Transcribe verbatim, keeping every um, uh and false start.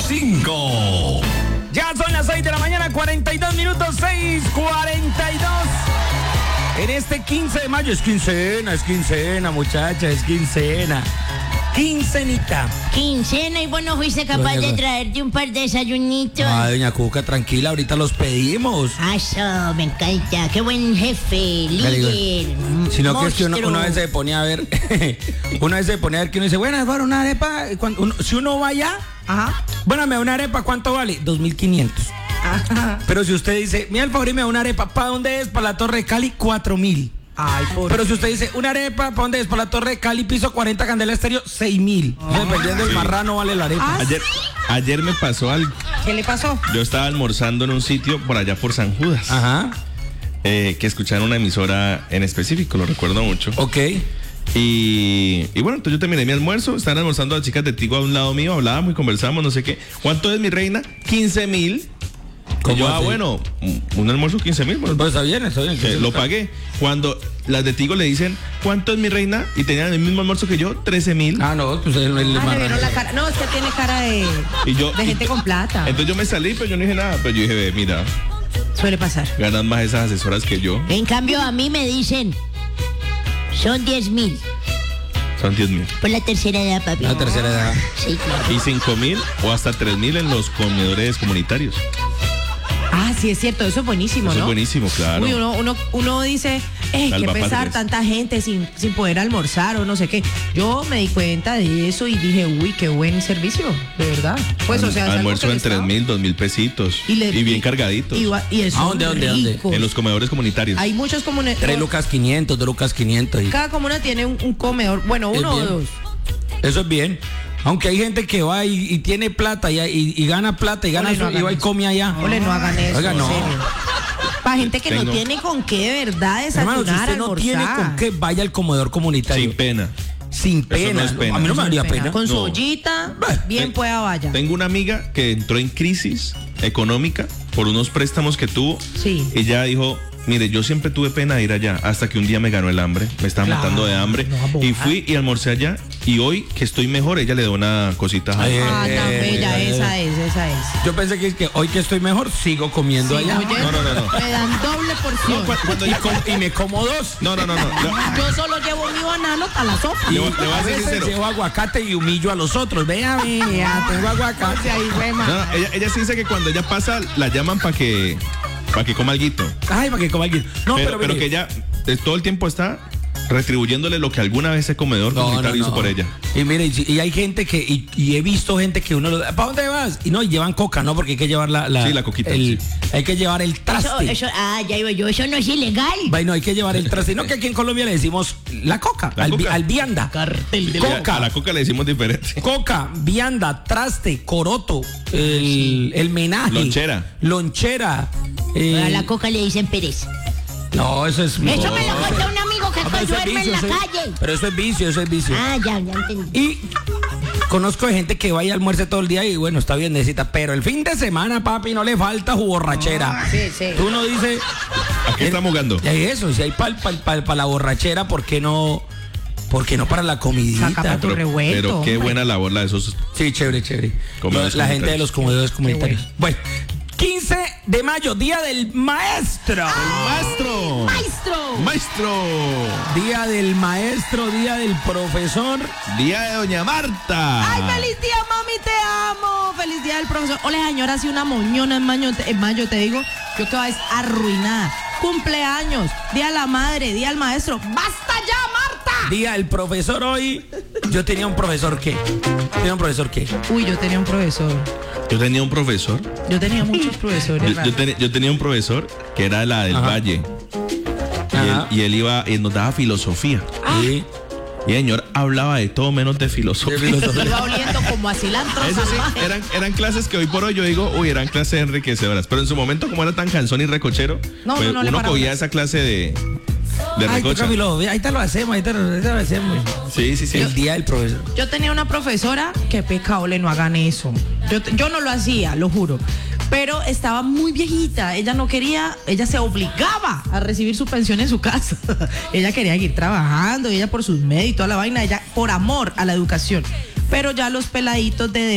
cinco. Ya son las seis de la mañana, cuarenta y dos minutos, seis cuarenta y dos. En este quince de mayo, es quincena, es quincena, muchacha, es quincena. Quincenita. Quincena, y vos no fuiste capaz Doña de Cu- traerte un par de desayunitos. Ay, doña Cuca, tranquila, ahorita los pedimos. Ah, eso, me encanta. Qué buen jefe, líder. Sino que es que uno, monstruo. una vez se ponía a ver, una vez se ponía a ver que uno dice, bueno, Álvaro, una arepa, ¿cuánto? Uno- si uno va allá, Ajá. bueno, me da una arepa, ¿cuánto vale? dos mil quinientos. Ajá. Pero si usted dice, mira, el favor y me da una arepa, ¿para dónde es? Para la Torre de Cali, cuatro mil. Ay, por... Pero si usted dice, una arepa, ¿para dónde es? Para la Torre de Cali, piso cuarenta, Candela Estéreo, seis mil. Dependiendo del marrano vale la arepa. Ah, Ayer, ayer me pasó algo. ¿Qué le pasó? Yo estaba almorzando en un sitio por allá por San Judas, Ajá, eh, que escucharon una emisora en específico, lo recuerdo mucho. ok. Y, y bueno, entonces yo terminé mi almuerzo, estaban almorzando las chicas de Tigo a un lado mío, hablábamos y conversábamos, no sé qué. ¿Cuánto es, mi reina? quince mil. Y ¿Cómo yo, ah, así? bueno, un almuerzo quince mil. Bueno, Pues está bien, está bien. que lo pagué. Cuando las de Tigo le dicen, ¿cuánto es, mi reina? Y tenían el mismo almuerzo que yo, trece mil. Ah, no, pues el, el Ah, le marrano. vieron la cara. No, es que tiene cara de, Y yo- de gente y- con plata. Entonces yo me salí, pero yo no dije nada. Pero yo dije, ve, mira, Suele pasar. ganan más esas asesoras que yo. En cambio, a mí me dicen, son diez mil Son diez mil. por la tercera edad, papi. La tercera edad. Sí, claro. Y cinco mil o hasta tres mil en los comedores comunitarios. Ah, sí, es cierto. Eso es buenísimo, Eso ¿no? es buenísimo, claro. Uy, uno, uno, uno dice, eh, qué Salva pesar patrias. tanta gente sin, sin poder almorzar o no sé qué. Yo me di cuenta de eso y dije, uy, qué buen servicio, de verdad. Pues, o sea, es algo almuerzo que en el tres Estado- mil, dos mil pesitos. Y, le- bien cargaditos. Y, va- y eso ¿A dónde, dónde, dónde? rico. En los comedores comunitarios. Hay muchos comunes. Tres lucas quinientos, dos lucas quinientos. Y Cada comuna tiene un, un comedor, bueno, Es uno o bien. dos. eso es bien. Aunque hay gente que va y, y tiene plata y, y- y gana plata y gana Ole, no su- y hagan va y eso. come allá. Ole, no hagan eso, Oiga, en no. serio. Para gente que no Tengo- tiene con qué de verdad Hermano, si desayunar, usted no almorzar. tiene con qué, vaya al comedor comunitario. Sin pena. Sin pena. no es pena. A mí no me daría Pena. pena. Con su No. ollita, Bah, bien ten- pueda vaya. Tengo una amiga que entró en crisis económica por unos préstamos que tuvo. Sí. Ella dijo, mire, yo siempre tuve pena de ir allá hasta que un día me ganó el hambre. Me estaba Claro, matando de hambre. no, abogar. Y fui y almorcé allá. Y hoy que estoy mejor, ella le da una cosita. Ay, Ah, tan Eh, bella, eh, esa es, esa es. Yo pensé que, que hoy que estoy mejor, sigo comiendo Sí, allá. oye, No, no, no, no. me dan doble porción. Cu- Cuando Y, ella com- y me como dos. No, no, no, no. no. Yo solo llevo mi banano para la sopa. Y Le voy- le voy a a ser veces sincero. llevo aguacate y humillo a los otros. Vea, vea, tengo aguacate. Ahí, güey, ma. No, no, ella, ella sí dice que cuando ella pasa, la llaman para que, para que coma alguito. Ay, para que coma alguien. No, pero, pero, pero mire, que ella eh, todo el tiempo está retribuyéndole lo que alguna vez ese comedor No, comunitario no, no. hizo por ella. Y mire, y, y hay gente que, y, y he visto gente que uno lo ¿para dónde vas? Y no, y llevan coca, ¿no? Porque hay que llevar la, la Sí, la coquita, el- sí. Hay que llevar el Eso, traste. eso, ah, ya iba yo, eso no es ilegal. Bueno, hay que llevar el traste. No, que aquí en Colombia le decimos la coca, La al, vi- coca. al vianda. Cartel de Coca. A la coca le decimos diferente. Coca, vianda, traste, coroto, el, el menaje. Lonchera. Lonchera. eh, A la coca le dicen Pérez. no, eso es. Eso me lo no, contó un amigo que Ah, pero eso es duerme en la vicio, eso es- calle. Pero eso es vicio, eso es vicio. Ah, ya, ya entendí. Y conozco de gente que va y almuerce todo el día y bueno, está bien, necesita. Pero el fin de semana, papi, no le falta su borrachera. sí, sí. Tú no dices. Aquí estamos jugando. Y hay eso, si hay para pa, pa, pa la borrachera, ¿por qué no? ¿Por qué no para la comidita? Saca pa' tu Pero, revuelto, pero qué hombre. buena labor la de esos. Sí, chévere, chévere. Comedores La gente de comunitarios. los comedores comunitarios. Qué Bueno, quince de mayo, Día del Maestro. ¡Maestro! ¡Maestro! ¡Maestro! Día del Maestro, Día del Profesor. Día de Doña Marta. ¡Ay, feliz día, mami! ¡Te amo! ¡Feliz día del profesor! Hola, señora, así una moñona en mayo, en mayo te digo. Yo que va es arruinada. Cumpleaños, día de la madre, día del maestro. ¡Basta ya, Marta! Día del Profesor hoy. Yo tenía un profesor que. Tenía un profesor que. Uy, yo tenía un profesor. Yo tenía un profesor. Yo tenía muchos profesores. Yo, yo raros. ten- yo tenía un profesor que era la del Ajá. Valle. Y él, Ajá. y él iba y nos daba filosofía. Sí. Y el señor hablaba de todo menos de filosofía. De filosofía. Iba oliendo como a cilantro Eso sí, salvaje. eran, eran clases que hoy por hoy yo digo, uy, eran clases enriquecedoras. Pero en su momento, como era tan cansón y recochero, No, pues no, no le uno paraba. cogía esa clase de, de Ay, recocha. toca filosofía. Ahí te lo hacemos, ahí te lo, ahí te lo hacemos. Sí, sí, sí. El día del profesor. Yo tenía una profesora, que pecado, le no hagan eso. Yo, te- yo no lo hacía, lo juro. Pero estaba muy viejita. Ella no quería, ella se obligaba a recibir su pensión en su casa. Ella quería seguir trabajando, ella por sus medios y toda la vaina, ella por amor a la educación. Pero ya los peladitos de